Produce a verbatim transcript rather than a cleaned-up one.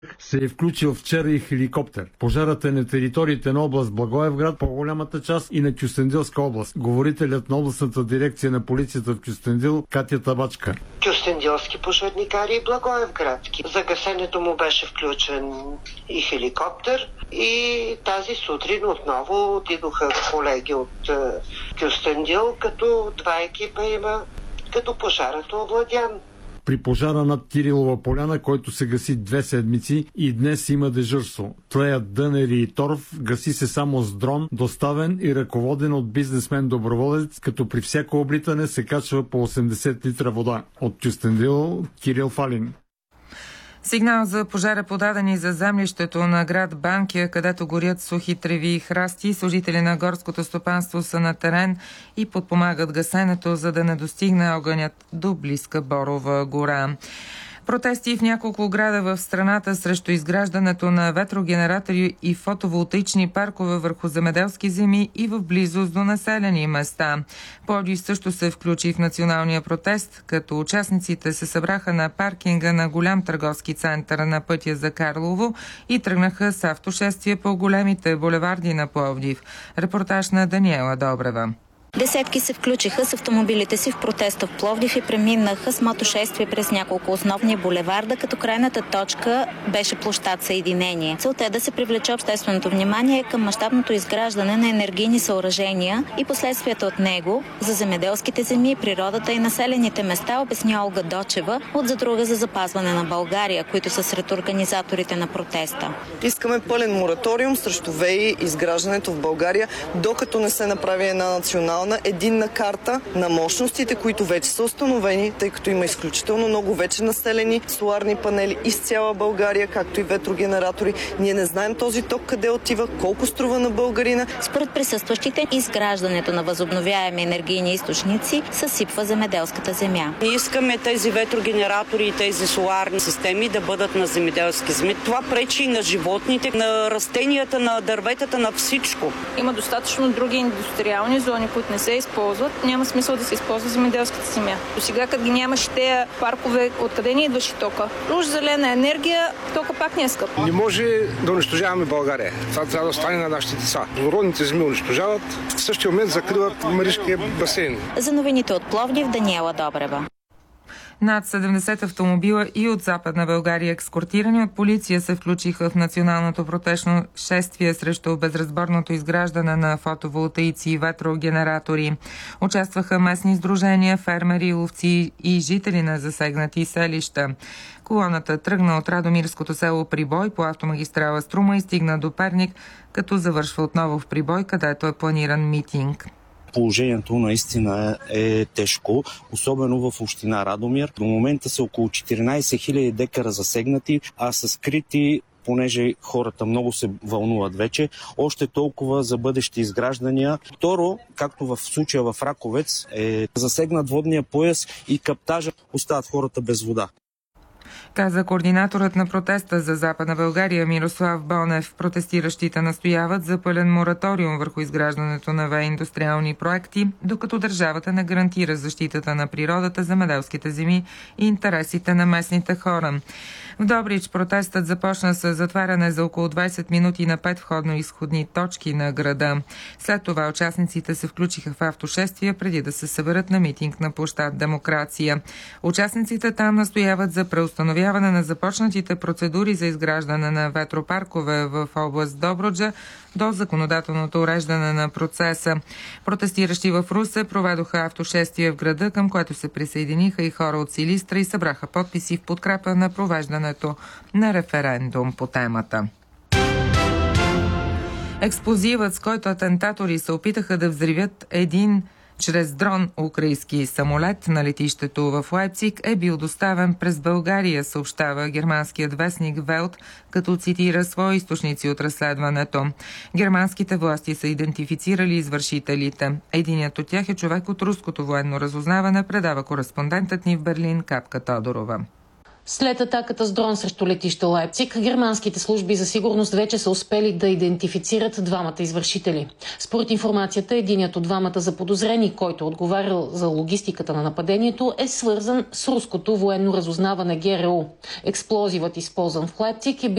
се е включил вчера и хеликоптер. Пожарът е на териториите на област Благоевград, по-голямата част и на Кюстендилска област. Говорителят на областната дирекция на полицията в Кюстендил Катя Табачка. Кюстендилски пожарникари и Благоевградски. За гасенето му беше включен и хеликоптер и тази сутрин отново отидоха колеги от Кюстендил, като два екипа има, като пожарът е овладян. При пожара над Кирилова поляна, който се гаси две седмици и днес има дежурство. Тлеят дънери и торф, гаси се само с дрон, доставен и ръководен от бизнесмен-доброволец, като при всяко облитане се качва по осемдесет литра вода. От Кюстендил, Кирил Фалин. Сигнал за пожара подадени за землището на град Банкя, където горят сухи треви и храсти. Служители на горското стопанство са на терен и подпомагат гасенето, за да не достигне огънят до близка Борова гора. Протести в няколко града в страната срещу изграждането на ветрогенератори и фотоволтаични паркове върху земеделски земи и в близост до населени места. Пловдив също се включи в националния протест, като участниците се събраха на паркинга на голям търговски център на пътя за Карлово и тръгнаха с автошествие по големите булеварди на Пловдив. Репортаж на Даниела Добрева. Десетки се включиха с автомобилите си в протеста в Пловдив и преминаха с мотошествие през няколко основни булеварда, като крайната точка беше площад Съединение. Целта е да се привлече общественото внимание към мащабното изграждане на енергийни съоръжения и последствията от него за земеделските земи, природата и населените места, обясни Олга Дочева от Задруга за запазване на България, които са сред организаторите на протеста. Искаме пълен мораториум срещу ВЕИ изграждането в България, докато не се направи една национална единна карта на мощностите, които вече са установени, тъй като има изключително много вече населени соларни панели из цяла България, както и ветрогенератори. Ние не знаем този ток къде отива, колко струва на българина. Според присъстващите, изграждането на възобновяеми енергийни източници съсипва земеделската земя. Ние искаме тези ветрогенератори и тези соларни системи да бъдат на земеделски земи. Това пречи на животните, на растенията, на дърветата, на всичко. Има достатъчно други индустриални зони, които не се използват, няма смисъл да се използва земеделската земя. До сега, като ги нямаш тези паркове, откъде ни идваше тока? Уж зелена енергия, тока пак не е скъп. Не може да унищожаваме България. Това трябва да стане на нашите деца. Родните земи унищожават, в същия момент закриват Маришкия басейн. За новините от Пловдив, Даниела Добрева. Над седемдесет автомобила и от Западна България, ескортирани от полиция, се включиха в националното протестно шествие срещу безразборното изграждане на фотоволтаици и ветрогенератори. Участваха местни сдружения, фермери, ловци и жители на засегнати селища. Колоната тръгна от Радомирското село Прибой по автомагистрала Струма и стигна до Перник, като завършва отново в Прибой, където е планиран митинг. Положението наистина е тежко, особено в община Радомир. До момента са около четиринайсет хиляди декара засегнати, а са скрити, понеже хората много се вълнуват вече, още толкова за бъдещи изграждания. Второ, както в случая в Раковец, е засегнат водния пояс и каптажа, остават хората без вода. Каза координаторът на протеста за Западна България Мирослав Бонев. Протестиращите настояват за пълен мораториум върху изграждането на ВЕИ индустриални проекти, докато държавата не гарантира защитата на природата, земеделските земи и интересите на местните хора. В Добрич протестът започна с затваряне за около двайсет минути на пет входно-изходни точки на града. След това участниците се включиха в автошествия преди да се съберат на митинг на площад Демокрация. Участниците там настояват за преустановяване на започнатите процедури за изграждане на ветропаркове в област Добруджа до законодателното уреждане на процеса. Протестиращи в Русе проведоха автошествие в града, към което се присъединиха и хора от Силистра и събраха подписи в подкрепа на провеждането на референдум по темата. Експлозивът, с който атентатори се опитаха да взривят един чрез дрон украински самолет на летището в Лайпциг, е бил доставен през България, съобщава германският вестник Велт, като цитира свои източници от разследването. Германските власти са идентифицирали извършителите. Единият от тях е човек от руското военно разузнаване, предава кореспондентът ни в Берлин Капка Тодорова. След атаката с дрон срещу летище Лайпциг, германските служби за сигурност вече са успели да идентифицират двамата извършители. Според информацията, единият от двамата заподозрени, който отговарял за логистиката на нападението, е свързан с руското военно разузнаване ГРУ. Експлозивът, използван в Лайпциг, е